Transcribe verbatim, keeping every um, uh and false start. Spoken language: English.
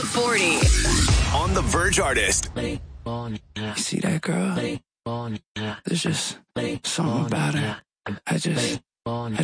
forty. On the Verge Artist. You see that girl? There's just something about her. I just...